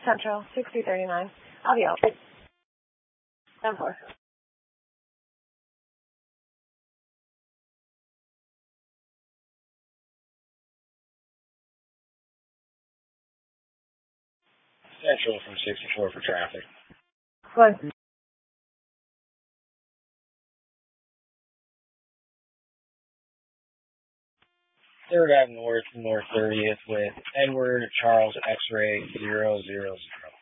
Central, 6039. I'll be out. 10-4. Central from 64 for traffic. What? Third Ave North, North 30th with Edward Charles X-ray 000.